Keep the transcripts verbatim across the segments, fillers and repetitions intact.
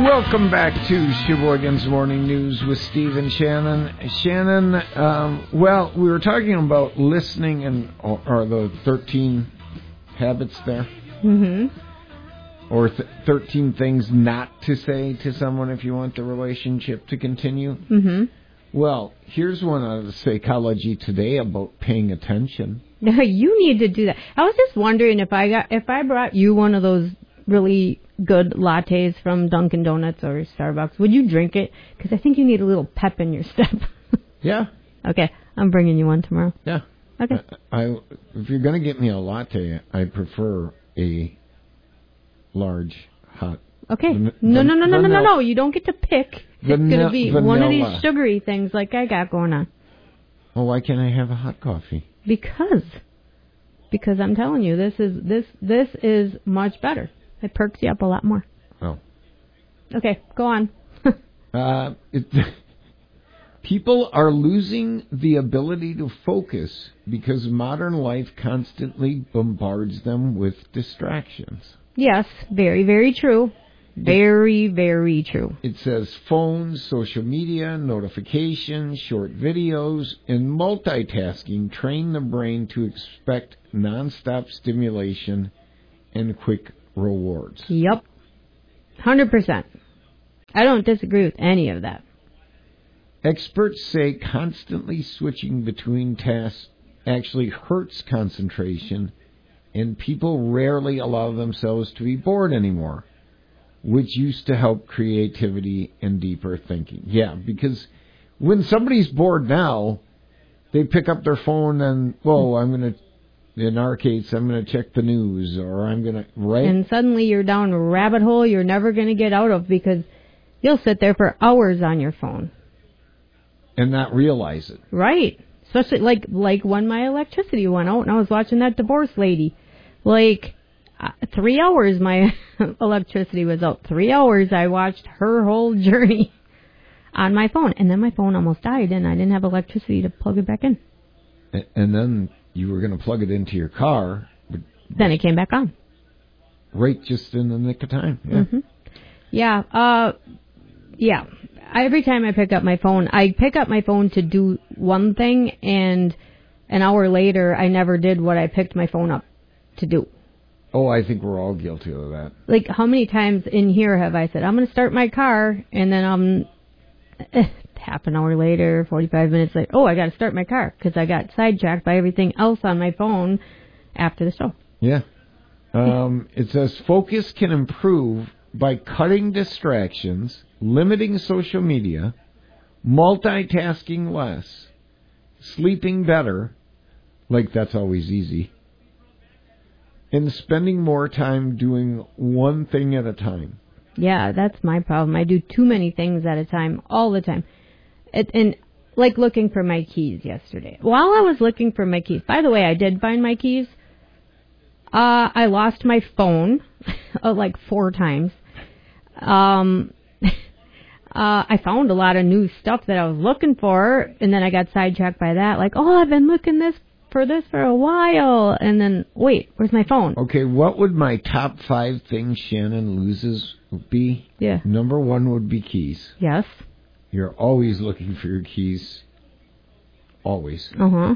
Welcome back to Sheboygan's Morning News with Steve and Shannon. Shannon, um, well, we were talking about listening and or, or the thirteen habits there. Mm-hmm. Or th- thirteen things not to say to someone if you want the relationship to continue. Mm-hmm. Well, here's one out of Psychology Today about paying attention. No, you need to do that. I was just wondering if I got if I brought you one of those really good lattes from Dunkin' Donuts or Starbucks, would you drink it? Because I think you need a little pep in your step. Yeah. Okay, I'm bringing you one tomorrow. Yeah. Okay. I, I if you're going to get me a latte, I prefer a large hot. Okay. Van- no, no, no, no, no, no, vanilla- no. You don't get to pick. It's Vanilla- going to be one of vanilla. these sugary things like I got going on. Well, why can't I have a hot coffee? Because. Because I'm telling you, this is this this is much better. It perks you up a lot more. Oh. Okay, go on. uh, it, people are losing the ability to focus because modern life constantly bombards them with distractions. Yes, very, very true. Very, very true. It says phones, social media, notifications, short videos, and multitasking train the brain to expect nonstop stimulation and quick rewards. Yep. one hundred percent. I don't disagree with any of that. Experts say constantly switching between tasks actually hurts concentration, and people rarely allow themselves to be bored anymore, which used to help creativity and deeper thinking. Yeah, because when somebody's bored now, they pick up their phone and, well, I'm going to, in our case, I'm going to check the news, or I'm going to, right? And suddenly you're down a rabbit hole you're never going to get out of because you'll sit there for hours on your phone. And not realize it. Right. Especially like like when my electricity went out and I was watching that divorce lady. Like, uh, three hours my electricity was out. Three hours I watched her whole journey on my phone. And then my phone almost died and I didn't have electricity to plug it back in. And then you were going to plug it into your car. But then it came back on. Right, just in the nick of time. Yeah. Mm-hmm. Yeah. Uh, yeah. Every time I pick up my phone, I pick up my phone to do one thing, and an hour later, I never did what I picked my phone up to do. Oh, I think we're all guilty of that. Like, how many times in here have I said, I'm going to start my car, and then I'm eh, half an hour later, forty-five minutes later, oh, I got to start my car, because I got sidetracked by everything else on my phone after the show. Yeah. Um, it says focus can improve by cutting distractions, limiting social media, multitasking less, sleeping better, like that's always easy, and spending more time doing one thing at a time. Yeah, that's my problem. I do too many things at a time, all the time. It, and like looking for my keys yesterday. While I was looking for my keys, by the way, I did find my keys. Uh, I lost my phone uh, like four times. Um, uh, I found a lot of new stuff that I was looking for, and then I got sidetracked by that. Like, oh, I've been looking this for this for a while, and then wait, where's my phone? Okay, what would my top five things Shannon loses be? Yeah. Number one would be keys. Yes. You're always looking for your keys. Always. Uh huh.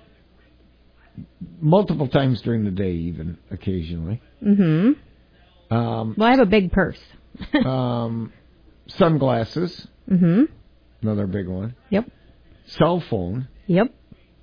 Multiple times during the day, even occasionally. Mm-hmm. Um, well, I have a big purse. um, sunglasses. Mm-hmm. Another big one. Yep. Cell phone. Yep.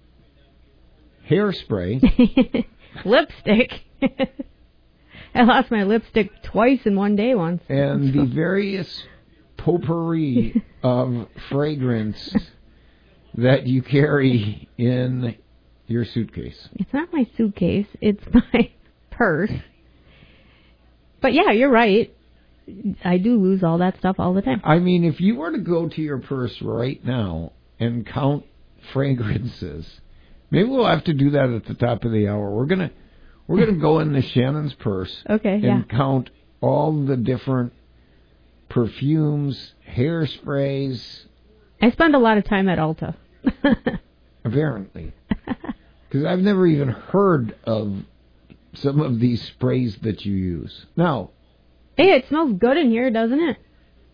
Hairspray. Lipstick. I lost my lipstick twice in one day once. And the various potpourri of fragrance that you carry in your suitcase. It's not my suitcase. It's my purse. But yeah, you're right. I do lose all that stuff all the time. I mean, if you were to go to your purse right now and count fragrances, maybe we'll have to do that at the top of the hour. We're gonna we're gonna go into Shannon's purse. Okay, and yeah. count all the different perfumes, hairsprays. I spend a lot of time at Ulta. Apparently. Because I've never even heard of some of these sprays that you use. Now, hey, it smells good in here, doesn't it?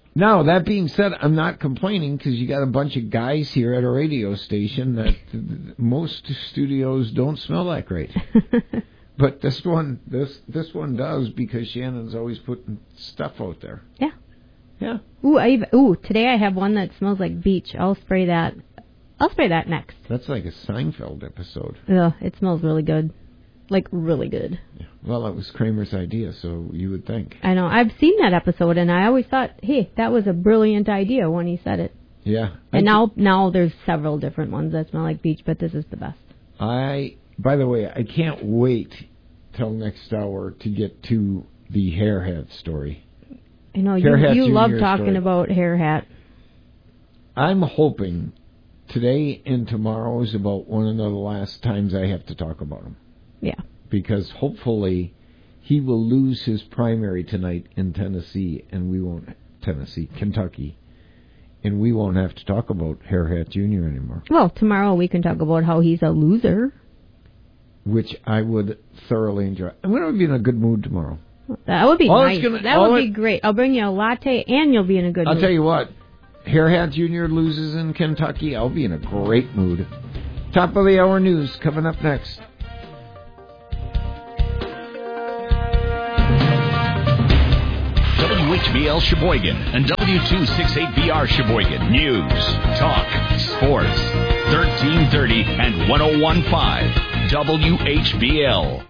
Now, that being said, I'm not complaining because you got a bunch of guys here at a radio station that most studios don't smell that great. But this one, this this one does because Shannon's always putting stuff out there. Yeah. Yeah. Ooh, I even, ooh, today I have one that smells like beach. I'll spray that. I'll spray that next. That's like a Seinfeld episode. Ugh, it smells really good. Like, really good. Yeah. Well, it was Kramer's idea, so you would think. I know. I've seen that episode, and I always thought, hey, that was a brilliant idea when he said it. Yeah. And now now there's several different ones that smell like beach, but this is the best. I, by the way, I can't wait till next hour to get to the Hair Hat story. I know, you, you love talking story. about Hair Hat. I'm hoping today and tomorrow is about one of the last times I have to talk about him. Yeah. Because hopefully he will lose his primary tonight in Tennessee, and we won't, Tennessee, Kentucky, and we won't have to talk about Hair Hat Junior anymore. Well, tomorrow we can talk about how he's a loser. Which I would thoroughly enjoy. I'm going to be in a good mood tomorrow. That would be all nice. Gonna, that would it, be great. I'll bring you a latte, and you'll be in a good I'll mood. I'll tell you what. Hair Hat Junior loses in Kentucky. I'll be in a great mood. Top of the hour news coming up next. W H B L Sheboygan and W two sixty-eight B R Sheboygan. News, talk, sports. thirteen thirty and one oh one point five W H B L.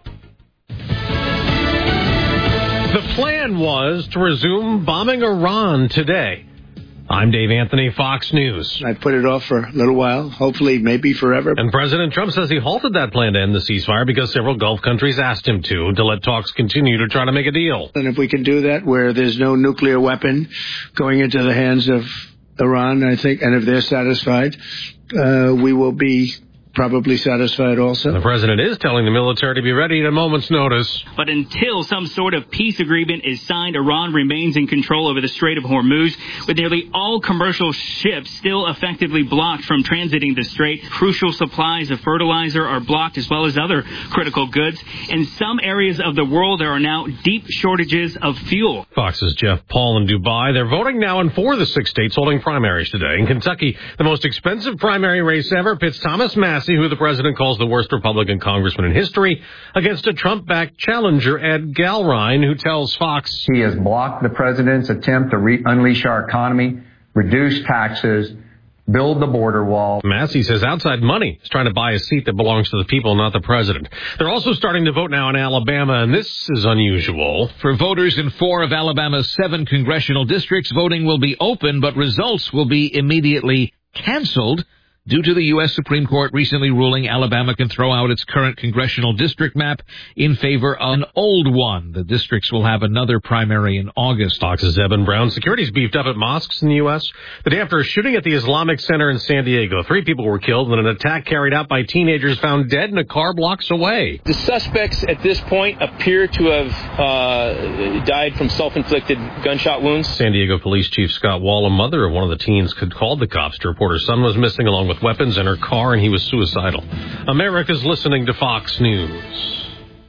The plan was to resume bombing Iran today. I'm Dave Anthony, Fox News. I put it off for a little while, hopefully maybe forever. And President Trump says he halted that plan to end the ceasefire because several Gulf countries asked him to, to let talks continue to try to make a deal. And if we can do that where there's no nuclear weapon going into the hands of Iran, I think, and if they're satisfied, uh, we will be probably satisfied also. The president is telling the military to be ready at a moment's notice. But until some sort of peace agreement is signed, Iran remains in control over the Strait of Hormuz, with nearly all commercial ships still effectively blocked from transiting the strait. Crucial supplies of fertilizer are blocked, as well as other critical goods. In some areas of the world, there are now deep shortages of fuel. Fox's Jeff Paul in Dubai. They're voting now in four of the six states holding primaries today. In Kentucky, the most expensive primary race ever pits Thomas Massey, who the president calls the worst Republican congressman in history, against a Trump-backed challenger, Ed Galrine, who tells Fox he has blocked the president's attempt to re- unleash our economy, reduce taxes, build the border wall. Massey says outside money is trying to buy a seat that belongs to the people, not the president. They're also starting to vote now in Alabama, and this is unusual. For voters in four of Alabama's seven congressional districts, voting will be open, but results will be immediately canceled due to the U S Supreme Court recently ruling Alabama can throw out its current congressional district map in favor of an old one. The districts will have another primary in August. Fox's Evan Brown. Security's beefed up at mosques in the U S the day after a shooting at the Islamic Center in San Diego. Three people were killed in an attack carried out by teenagers found dead in a car blocks away. The suspects at this point appear to have uh, died from self-inflicted gunshot wounds. San Diego Police Chief Scott Wall, a mother of one of the teens, could call the cops to report her son was missing along with weapons in her car and he was suicidal. America's listening to Fox News.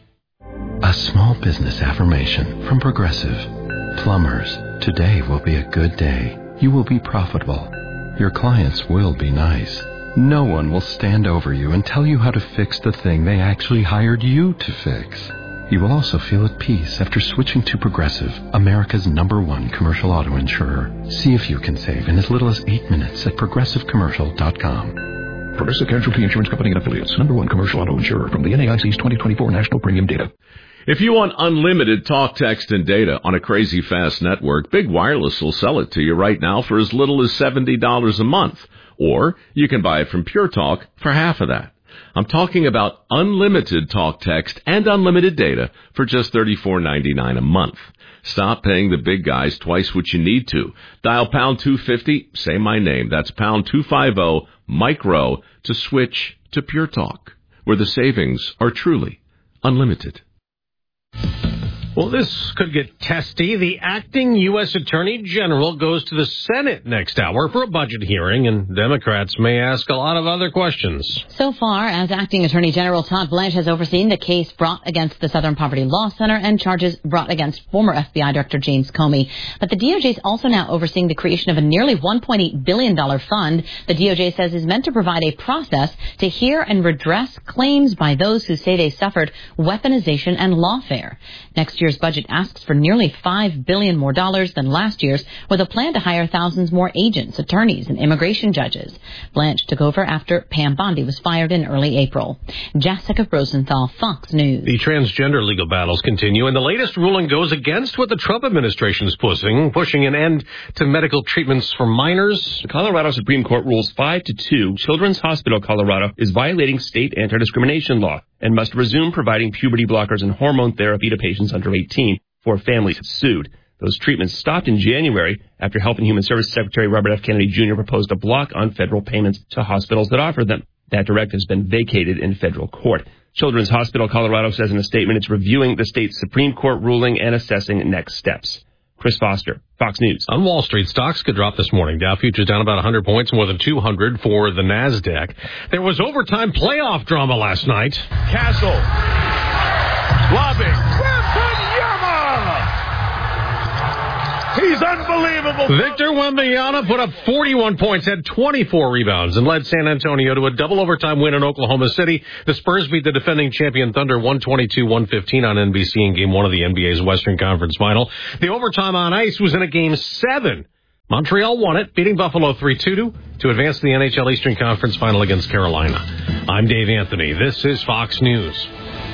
A small business affirmation from Progressive. Plumbers, today will be a good day. You will be profitable. Your clients will be nice. No one will stand over you and tell you how to fix the thing they actually hired you to fix. You will also feel at peace after switching to Progressive, America's number one commercial auto insurer. See if you can save in as little as eight minutes at progressive commercial dot com. Progressive Casualty Insurance Company and Affiliates, number one commercial auto insurer from the N A I C's twenty twenty-four National Premium Data. If you want unlimited talk, text, and data on a crazy fast network, Big Wireless will sell it to you right now for as little as seventy dollars a month. Or you can buy it from Pure Talk for half of that. I'm talking about unlimited talk, text, and unlimited data for just thirty-four ninety-nine a month. Stop paying the big guys twice what you need to. Dial pound two fifty, say my name. That's pound two fifty, micro, to switch to Pure Talk, where the savings are truly unlimited. Well, this could get testy. The acting U S Attorney General goes to the Senate next hour for a budget hearing, and Democrats may ask a lot of other questions. So far, as acting Attorney General, Todd Blanche has overseen the case brought against the Southern Poverty Law Center and charges brought against former F B I Director James Comey. But the D O J is also now overseeing the creation of a nearly one point eight billion dollars fund the D O J says is meant to provide a process to hear and redress claims by those who say they suffered weaponization and lawfare. Next year's budget asks for nearly five billion dollars more dollars than last year's, with a plan to hire thousands more agents, attorneys, and immigration judges. Blanche took over after Pam Bondi was fired in early April. Jessica Rosenthal, Fox News. The transgender legal battles continue, and the latest ruling goes against what the Trump administration is pushing, pushing an end to medical treatments for minors. The Colorado Supreme Court rules five to two. Children's Hospital Colorado is violating state anti-discrimination law and must resume providing puberty blockers and hormone therapy to patients under eighteen. Four families have sued. Those treatments stopped in January after Health and Human Services Secretary Robert F. Kennedy Junior proposed a block on federal payments to hospitals that offered them. That directive has been vacated in federal court. Children's Hospital Colorado says in a statement it's reviewing the state's Supreme Court ruling and assessing next steps. Chris Foster, Fox News. On Wall Street, stocks could drop this morning. Dow futures down about one hundred points, more than two hundred for the NASDAQ. There was overtime playoff drama last night. Castle. Lobbing. He's unbelievable. Victor Wembanyama put up forty-one points, had twenty-four rebounds, and led San Antonio to a double overtime win in Oklahoma City. The Spurs beat the defending champion Thunder one twenty-two one fifteen on N B C in Game one of the N B A's Western Conference Final. The overtime on ice was in a Game seven. Montreal won it, beating Buffalo three two to advance to the N H L Eastern Conference Final against Carolina. I'm Dave Anthony. This is Fox News.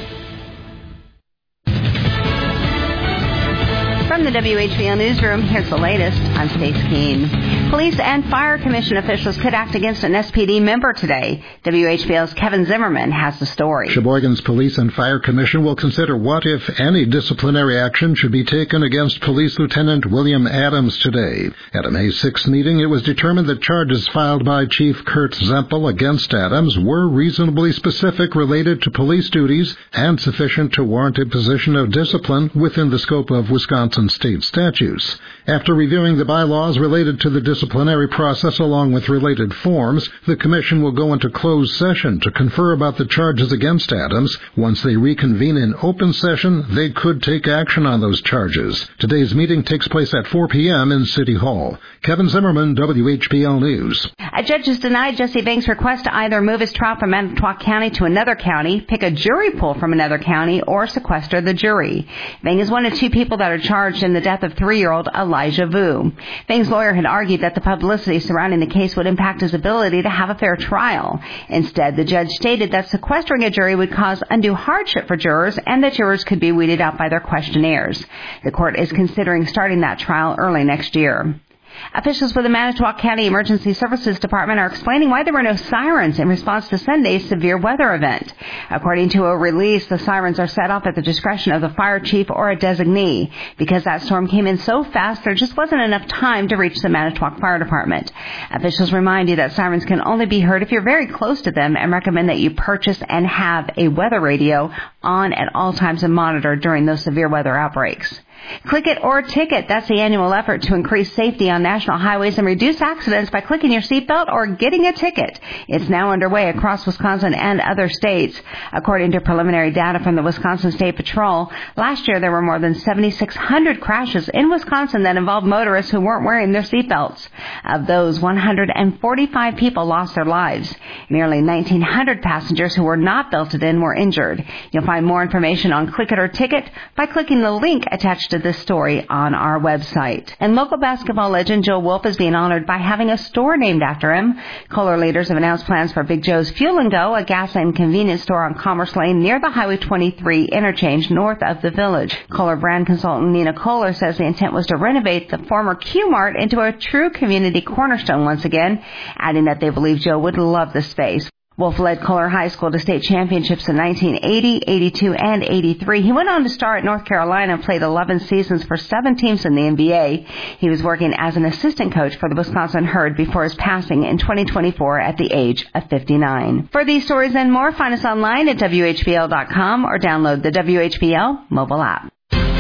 From the W H B L Newsroom, here's the latest. I'm Stace Keene. Police and Fire Commission officials could act against an S P D member today. W H B L's Kevin Zimmerman has the story. Sheboygan's Police and Fire Commission will consider what, if any, disciplinary action should be taken against Police Lieutenant William Adams today. At a May sixth meeting, it was determined that charges filed by Chief Kurt Zempel against Adams were reasonably specific, related to police duties, and sufficient to warrant imposition of discipline within the scope of Wisconsin state statutes. After reviewing the bylaws related to the disciplinary process along with related forms, the Commission will go into closed session to confer about the charges against Adams. Once they reconvene in open session, they could take action on those charges. Today's meeting takes place at four p.m. in City Hall. Kevin Zimmerman, W H B L News. A judge has denied Jesse Banks' request to either move his trial from Manitowoc County to another county, pick a jury pool from another county, or sequester the jury. Banks is one of two people that are charged in the death of three-year-old Elijah Vu. Banks' lawyer had argued that the publicity surrounding the case would impact his ability to have a fair trial. Instead, the judge stated that sequestering a jury would cause undue hardship for jurors and that jurors could be weeded out by their questionnaires. The court is considering starting that trial early next year. Officials with the Manitowoc County Emergency Services Department are explaining why there were no sirens in response to Sunday's severe weather event. According to a release, the sirens are set off at the discretion of the fire chief or a designee. Because that storm came in so fast, there just wasn't enough time to reach the Manitowoc Fire Department. Officials remind you that sirens can only be heard if you're very close to them and recommend that you purchase and have a weather radio on at all times and monitor during those severe weather outbreaks. Click It or Ticket. That's the annual effort to increase safety on national highways and reduce accidents by clicking your seatbelt or getting a ticket. It's now underway across Wisconsin and other states. According to preliminary data from the Wisconsin State Patrol, last year there were more than seventy-six hundred crashes in Wisconsin that involved motorists who weren't wearing their seatbelts. Of those, one hundred forty-five people lost their lives. Nearly nineteen hundred passengers who were not belted in were injured. You'll find more information on Click It or Ticket by clicking the link attached to this story on our website. And local basketball legend Joe Wolf is being honored by having a store named after him. Kohler leaders have announced plans for Big Joe's Fuel and Go, a gas and convenience store on Commerce Lane near the Highway twenty-three interchange north of the village. Kohler brand consultant Nina Kohler says the intent was to renovate the former Q-Mart into a true community cornerstone once again, adding that they believe Joe would love the space. Wolf led Kohler High School to state championships in nineteen eighty, eighty-two, and eighty-three. He went on to star at North Carolina and played eleven seasons for seven teams in the N B A. He was working as an assistant coach for the Wisconsin Herd before his passing in twenty twenty-four at the age of fifty-nine. For these stories and more, find us online at W H B L dot com or download the W H B L mobile app.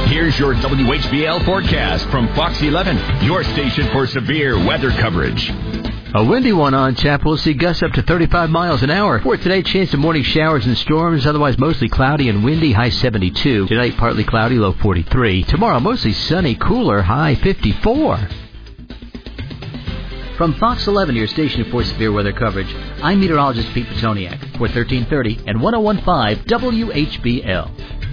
Here's your W H B L forecast from Fox eleven, your station for severe weather coverage. A windy one on tap. We'll see gusts up to thirty-five miles an hour. For today, chance of morning showers and storms. Otherwise, mostly cloudy and windy. High seventy-two. Tonight, partly cloudy. Low forty-three. Tomorrow, mostly sunny. Cooler. High fifty-four. From Fox eleven, your station for severe weather coverage, I'm meteorologist Pete Petoniak for thirteen thirty and ten fifteen W H B L.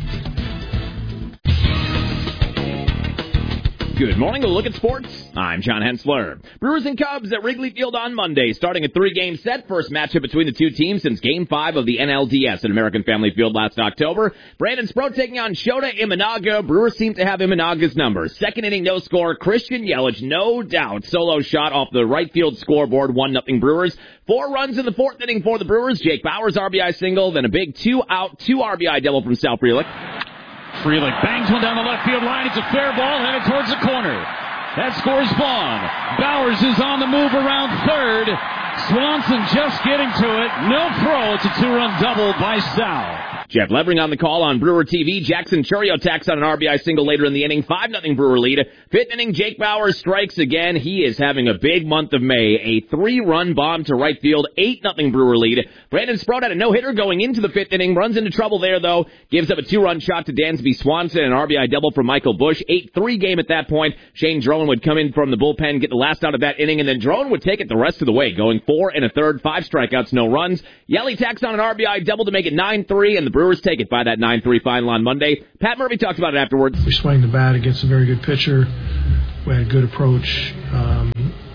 Good morning. A look at sports. I'm John Hensler. Brewers and Cubs at Wrigley Field on Monday, starting a three-game set. First matchup between the two teams since Game five of the N L D S at American Family Field last October. Brandon Sproat taking on Shota Imanaga. Brewers seem to have Imanaga's number. Second inning, no score. Christian Yelich, no doubt. Solo shot off the right field scoreboard. one nothing Brewers. Four runs in the fourth inning for the Brewers. Jake Bauers R B I single, then a big two-out, two R B I double from Sal Frelick. Frelick bangs one down the left field line. It's a fair ball headed towards the corner. That scores Vaughn. Bowers is on the move around third. Swanson just getting to it. No throw. It's a two-run double by Sal. Jeff Levering on the call on Brewer T V. Jackson Churio tacks on an R B I single later in the inning. five nothing Brewer lead. Fifth inning, Jake Bauers strikes again. He is having a big month of May. A three-run bomb to right field. eight nothing Brewer lead. Brandon Sproat had a no-hitter going into the fifth inning. Runs into trouble there, though. Gives up a two-run shot to Dansby Swanson. An R B I double from Michael Busch. eight three game at that point. Shane Drowan would come in from the bullpen, get the last out of that inning, and then Drowan would take it the rest of the way, going four and a third, five strikeouts, no runs. Yelly tacks on an R B I double to make it nine three, and the Brewers take it by that nine three final on Monday. Pat Murphy talked about it afterwards. We swung the bat against a very good pitcher. We had a good approach, um,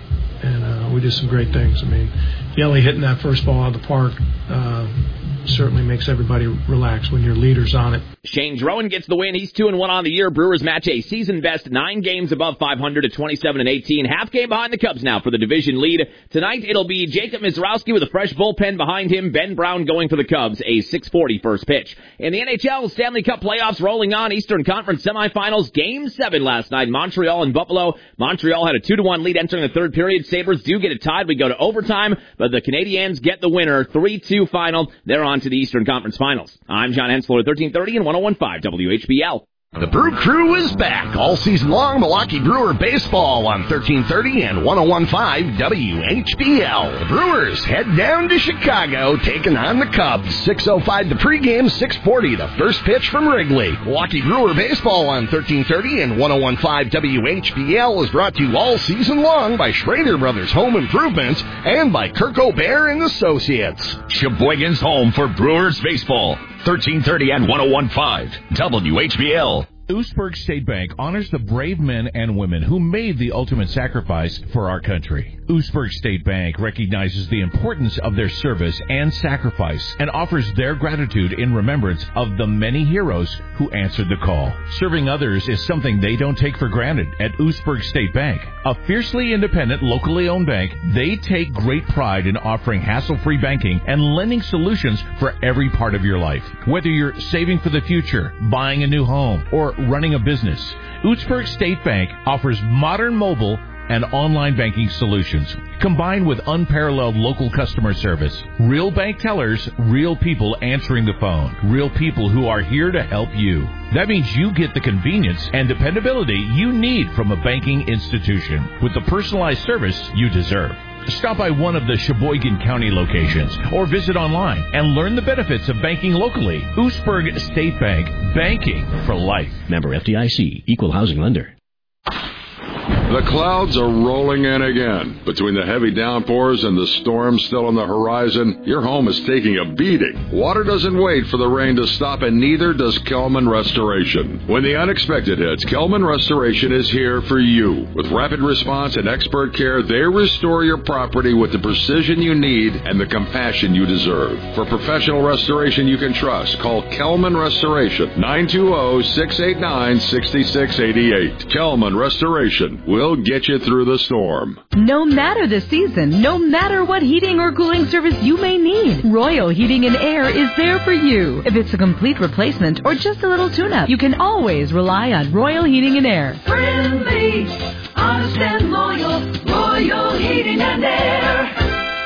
and uh, we did some great things. I mean, Yelly hitting that first ball out of the park uh, certainly makes everybody relax when your leader's on it. Shane Drowan gets the win. He's two and one on the year. Brewers match a season best nine games above five hundred at twenty-seven and eighteen. Half game behind the Cubs now for the division lead. Tonight it'll be Jacob Mizrowski with a fresh bullpen behind him. Ben Brown going for the Cubs. A six forty first pitch. In the N H L, Stanley Cup playoffs rolling on. Eastern Conference semifinals. Game seven last night. Montreal and Buffalo. Montreal had a two to one lead entering the third period. Sabres do get it tied. We go to overtime, but the Canadiens get the winner. three two final. They're on to the Eastern Conference finals. I'm John Hensler, thirteen thirty and ten fifteen W H B L. The Brew Crew is back all season long. Milwaukee Brewer baseball on thirteen thirty and ten fifteen W H B L. The Brewers head down to Chicago, taking on the Cubs. six oh five the pregame, six forty the first pitch from Wrigley. Milwaukee Brewer baseball on thirteen thirty and ten fifteen W H B L is brought to you all season long by Schrader Brothers Home Improvements and by Kirk O'Bear and Associates. Sheboygan's home for Brewers baseball. thirteen thirty and ten fifteen W H B L. Oostburg State Bank honors the brave men and women who made the ultimate sacrifice for our country. Oostburg State Bank recognizes the importance of their service and sacrifice and offers their gratitude in remembrance of the many heroes who answered the call. Serving others is something they don't take for granted at Oostburg State Bank. A fiercely independent, locally owned bank, they take great pride in offering hassle-free banking and lending solutions for every part of your life. Whether you're saving for the future, buying a new home, or running a business, Oostburg State Bank offers modern mobile and online banking solutions, combined with unparalleled local customer service. Real bank tellers, real people answering the phone, real people who are here to help you. That means you get the convenience and dependability you need from a banking institution with the personalized service you deserve. Stop by one of the Sheboygan County locations or visit online and learn the benefits of banking locally. Oostburg State Bank, banking for life. Member F D I C, Equal Housing Lender. The clouds are rolling in again. Between the heavy downpours and the storms still on the horizon, your home is taking a beating. Water doesn't wait for the rain to stop, and neither does Kelman Restoration. When the unexpected hits, Kelman Restoration is here for you. With rapid response and expert care, they restore your property with the precision you need and the compassion you deserve. For professional restoration you can trust, call Kelman Restoration, nine two zero, six eight nine, six six eight eight. Kelman Restoration. We'll get you through the storm. No matter the season, no matter what heating or cooling service you may need, Royal Heating and Air is there for you. If it's a complete replacement or just a little tune-up, you can always rely on Royal Heating and Air. Friendly, honest and loyal, Royal Heating and Air.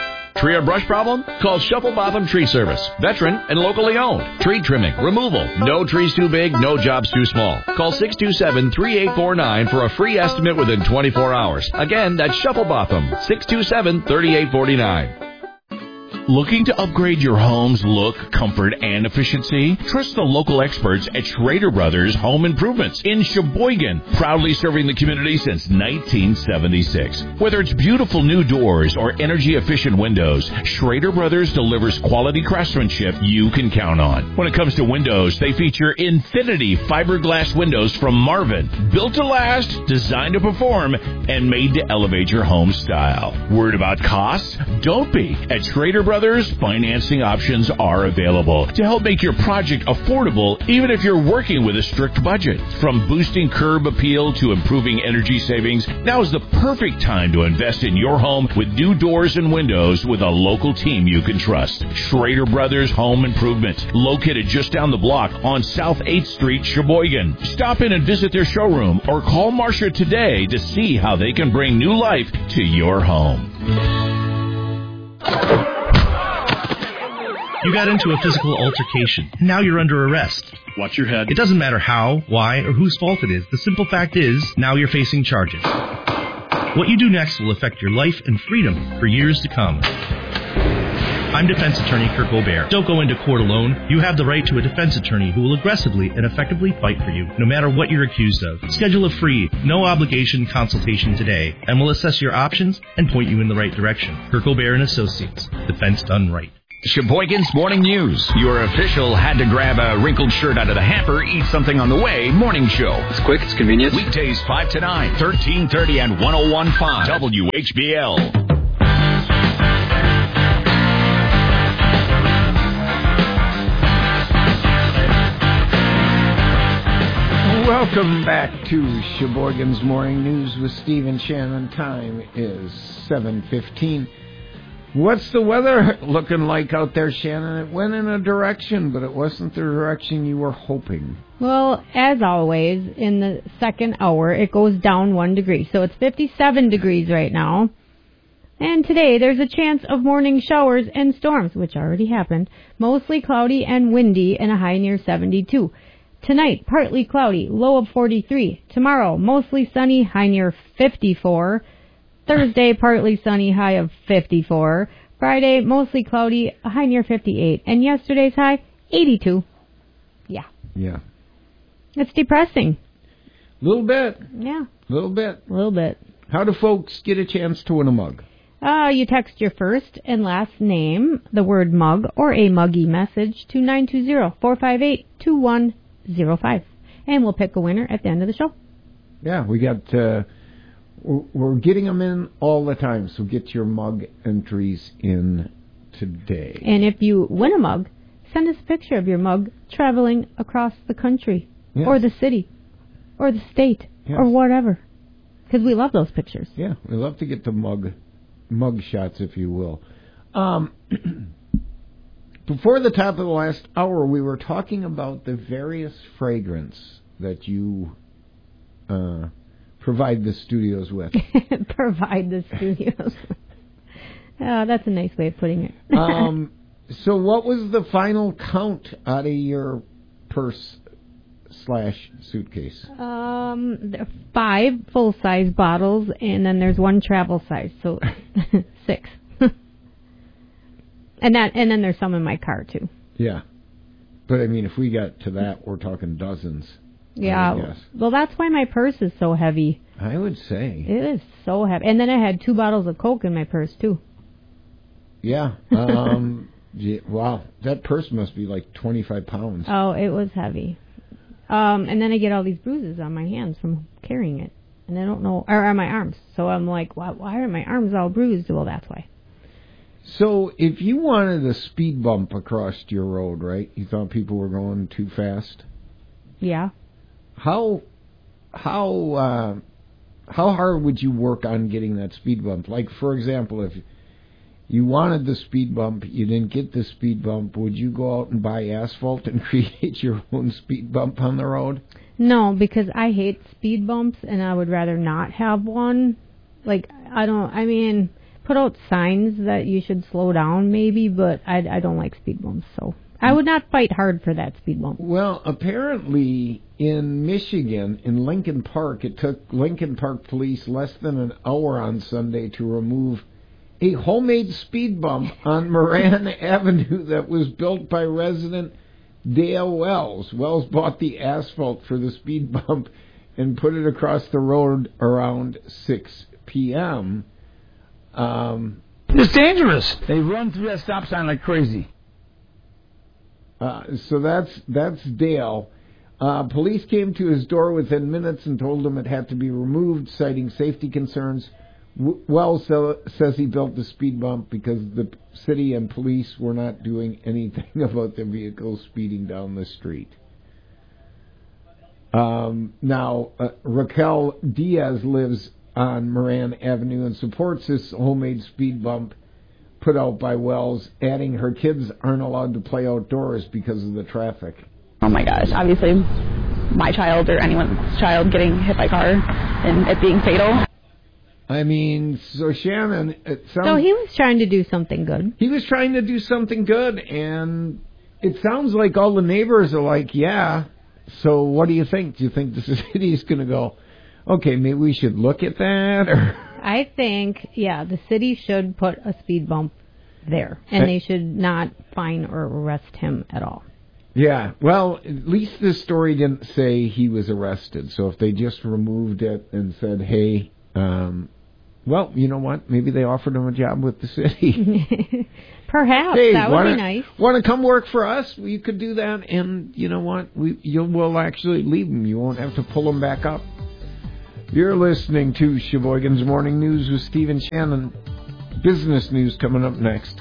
tree or brush problem? Call Shuffle Botham Tree Service. Veteran and locally owned. Tree trimming, removal. No trees too big, no jobs too small. Call six two seven, three eight four nine for a free estimate within twenty-four hours. Again, that's Shuffle Botham. six two seven, three eight four nine. Looking to upgrade your home's look, comfort, and efficiency? Trust the local experts at Schrader Brothers Home Improvements in Sheboygan, proudly serving the community since nineteen seventy-six. Whether it's beautiful new doors or energy-efficient windows, Schrader Brothers delivers quality craftsmanship you can count on. When it comes to windows, they feature Infinity fiberglass windows from Marvin, built to last, designed to perform, and made to elevate your home style. Worried about costs? Don't be. At Schrader Brothers, financing options are available to help make your project affordable, even if you're working with a strict budget. From boosting curb appeal to improving energy savings, now is the perfect time to invest in your home with new doors and windows with a local team you can trust. Schrader Brothers Home Improvement, located just down the block on South eighth Street, Sheboygan. Stop in and visit their showroom or call Marcia today to see how they can bring new life to your home. You got into a physical altercation. Now you're under arrest. Watch your head. It doesn't matter how, why, or whose fault it is. The simple fact is, now you're facing charges. What you do next will affect your life and freedom for years to come. I'm defense attorney Kirk Aubert. Don't go into court alone. You have the right to a defense attorney who will aggressively and effectively fight for you, no matter what you're accused of. Schedule a free, no-obligation consultation today, and we'll assess your options and point you in the right direction. Kirk Aubert and Associates. Defense done right. Sheboygan's Morning News. Your official had to grab a wrinkled shirt out of the hamper, eat something on the way morning show. It's quick, it's convenient. Weekdays five to nine, thirteen thirty and one oh one point five W H B L. Welcome back to Sheboygan's Morning News with Steve and Shannon. Time is seven fifteen. What's the weather looking like out there, Shannon? It went in a direction, but it wasn't the direction you were hoping. Well, as always, in the second hour, it goes down one degree. So it's fifty-seven degrees right now. And today, there's a chance of morning showers and storms, which already happened. Mostly cloudy and windy, and a high near seventy-two. Tonight, partly cloudy, low of forty-three. Tomorrow, mostly sunny, high near fifty-four. Thursday, partly sunny, high of fifty-four. Friday, mostly cloudy, a high near fifty-eight. And yesterday's high, eighty-two. Yeah. Yeah. It's depressing. A little bit. Yeah. A little bit. A little bit. How do folks get a chance to win a mug? Uh, you text your first and last name, the word mug, or a muggy message to nine two zero, four five eight, two one zero five. And we'll pick a winner at the end of the show. Yeah, we got... Uh, We're getting them in all the time, so get your mug entries in today. And if you win a mug, send us a picture of your mug traveling across the country, yes. or the city, or the state, yes. or whatever. Because we love those pictures. Yeah, we love to get the mug, mug shots, if you will. Um, before the top of the last hour, we were talking about the various fragrance that you... Uh, Provide the studios with. Provide the studios. Oh, that's a nice way of putting it. um, so what was the final count out of your purse slash suitcase? Um, five full-size bottles, and then there's one travel size, so six. and that, and then there's some in my car, too. Yeah. But, I mean, if we got to that, we're talking dozens. Yeah, well, that's why my purse is so heavy. I would say. It is so heavy. And then I had two bottles of Coke in my purse, too. Yeah. Um, yeah, wow, that purse must be like twenty-five pounds. Oh, it was heavy. Um, and then I get all these bruises on my hands from carrying it. And I don't know, or on my arms. So I'm like, why, why are my arms all bruised? Well, that's why. So if you wanted a speed bump across your road, right? You thought people were going too fast? Yeah. How how uh, how hard would you work on getting that speed bump? Like, for example, if you wanted the speed bump, you didn't get the speed bump, would you go out and buy asphalt and create your own speed bump on the road? No, because I hate speed bumps, and I would rather not have one. Like, I don't, I mean, put out signs that you should slow down, maybe, but I, I don't like speed bumps, so I would not fight hard for that speed bump. Well, apparently in Michigan, in Lincoln Park, it took Lincoln Park police less than an hour on Sunday to remove a homemade speed bump on Moran Avenue that was built by resident Dale Wells. Wells bought the asphalt for the speed bump and put it across the road around six p.m. Um, it's dangerous. They run through that stop sign like crazy. Uh, so that's that's Dale. Uh, police came to his door within minutes and told him it had to be removed, citing safety concerns. W- Wells so, says he built the speed bump because the city and police were not doing anything about the vehicle speeding down the street. Um, now, uh, Raquel Diaz lives on Moran Avenue and supports this homemade speed bump put out by Wells, adding her kids aren't allowed to play outdoors because of the traffic. Oh my gosh, obviously my child or anyone's child getting hit by a car and it being fatal. I mean, so Shannon... It sounds, so he was trying to do something good. He was trying to do something good, and it sounds like all the neighbors are like, yeah, so what do you think? Do you think the city is going to go, okay, maybe we should look at that? Or I think, yeah, the city should put a speed bump there, and I, they should not fine or arrest him at all. Yeah, well, at least this story didn't say he was arrested, so if they just removed it and said, hey... Um, well, you know what? Maybe they offered him a job with the city. Perhaps. Hey, that would wanna, be nice. Want to come work for us? You could do that, and you know what? We you will actually leave him. You won't have to pull him back up. You're listening to Sheboygan's Morning News with Stephen Shannon. Business news coming up next.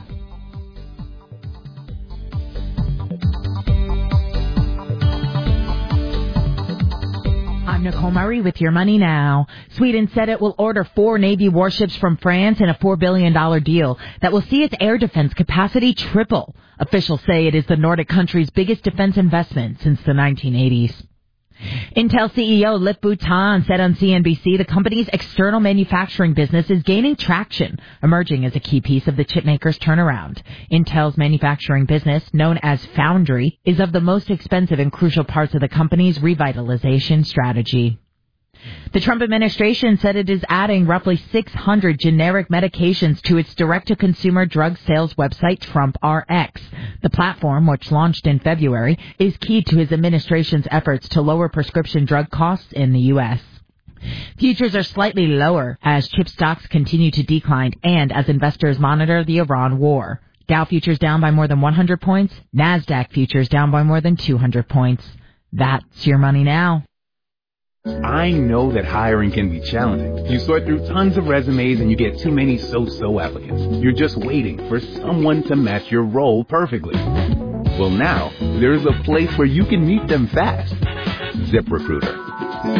I'm Nicole Murray with Your Money Now. Sweden said it will order four Navy warships from France in a four billion dollars deal that will see its air defense capacity triple. Officials say it is the Nordic country's biggest defense investment since the nineteen eighties. Intel C E O Lip-Bu Tan said on C N B C the company's external manufacturing business is gaining traction, emerging as a key piece of the chipmaker's turnaround. Intel's manufacturing business, known as Foundry, is of the most expensive and crucial parts of the company's revitalization strategy. The Trump administration said it is adding roughly six hundred generic medications to its direct-to-consumer drug sales website, Trump R X. The platform, which launched in February, is key to his administration's efforts to lower prescription drug costs in the U S. Futures are slightly lower as chip stocks continue to decline and as investors monitor the Iran war. Dow futures down by more than one hundred points. NASDAQ futures down by more than two hundred points. That's Your Money Now. I know that hiring can be challenging. You sort through tons of resumes and you get too many so-so applicants. You're just waiting for someone to match your role perfectly. Well, now, there's a place where you can meet them fast. ZipRecruiter.